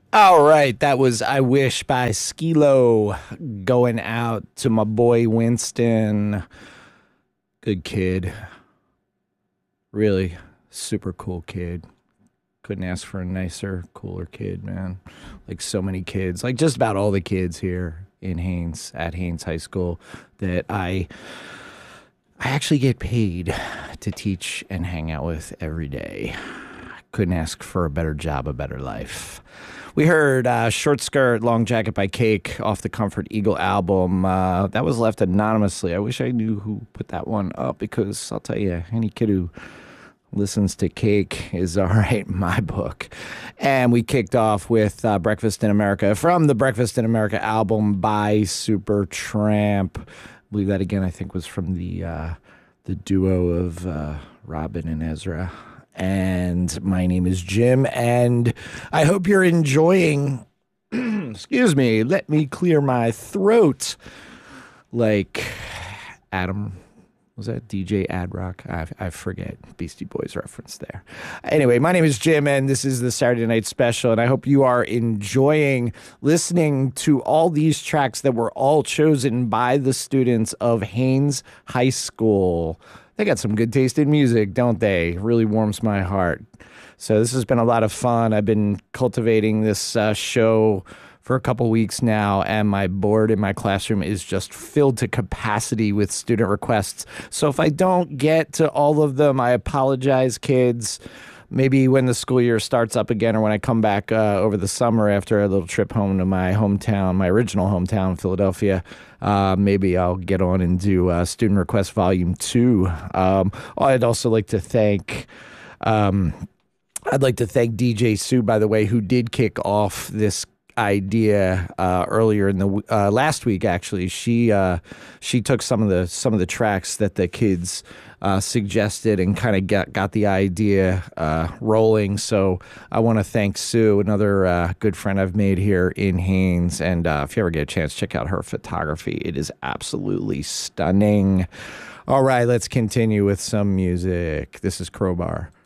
All right, that was I Wish by Skilo going out to my boy Winston. Good kid. Really super cool kid. Couldn't ask for a nicer, cooler kid, man. Like so many kids, like just about all the kids here in Haynes at Haynes High School that I actually get paid to teach and hang out with every day. Couldn't ask for a better job, a better life. We heard Short Skirt, Long Jacket by Cake off the Comfort Eagle album. That was left anonymously. I wish I knew who put that one up because I'll tell you, any kid who listens to Cake is all right in my book. And we kicked off with Breakfast in America from the Breakfast in America album by Supertramp. I believe that again, I think was from the duo of Robin and Ezra. And my name is Jim, and I hope you're enjoying. Excuse me, let me clear my throat. Like Adam, was that DJ Ad Rock? I forget. Beastie Boys reference there. Anyway, my name is Jim, and this is the Saturday Night Special, and I hope you are enjoying listening to all these tracks that were all chosen by the students of Haynes High School. They got some good taste in music, don't they? Really warms my heart. So this has been a lot of fun. I've been cultivating this show for a couple weeks now, and my board in my classroom is just filled to capacity with student requests. So if I don't get to all of them, I apologize, kids. Maybe when the school year starts up again, or when I come back over the summer after a little trip home to my hometown, my original hometown, Philadelphia, maybe I'll get on and do Student Request Volume 2. I'd also like to thank... I'd like to thank DJ Sue, by the way, who did kick off this idea earlier in the last week. Actually, she took some of the tracks that the kids suggested and kind of got the idea rolling. So I want to thank Sue, another good friend I've made here in Haynes. And if you ever get a chance, check out her photography. It is absolutely stunning. All right, let's continue with some music. This is Crowbar.